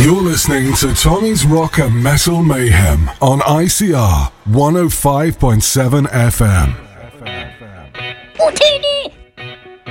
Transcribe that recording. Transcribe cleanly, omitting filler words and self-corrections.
You're listening to Tommy's Rock and Metal Mayhem on ICR 105.7 FM. Utini!